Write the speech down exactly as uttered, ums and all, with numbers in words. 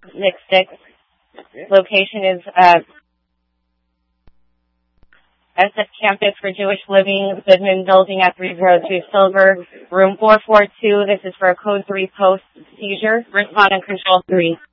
six six. Location is uh, S F Campus for Jewish Living, Goodman Building at three oh two Silver, room four four two. This is for a code three post seizure. Respond and control three.